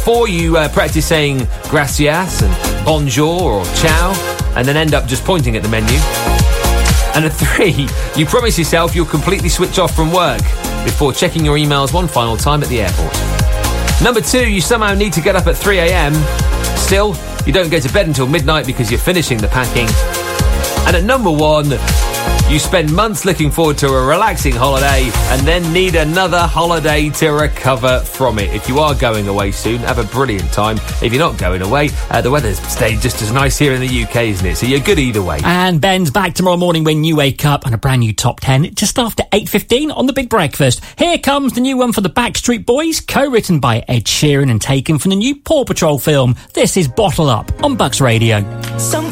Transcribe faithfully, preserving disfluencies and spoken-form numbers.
four, you uh, practice saying gracias and bonjour or ciao, and then end up just pointing at the menu. And at three, you promise yourself you'll completely switch off from work before checking your emails one final time at the airport. Number two, you somehow need to get up at three a.m. Still, you don't go to bed until midnight because you're finishing the packing. And at number one, you spend months looking forward to a relaxing holiday and then need another holiday to recover from it. If you are going away soon, have a brilliant time. If you're not going away, uh, the weather's stayed just as nice here in the U K, isn't it? So you're good either way. And Ben's back tomorrow morning when you wake up on a brand new Top ten just after eight fifteen on The Big Breakfast. Here comes the new one for the Backstreet Boys, co-written by Ed Sheeran and taken from the new Paw Patrol film. This is Bottle Up on Bucks Radio. Some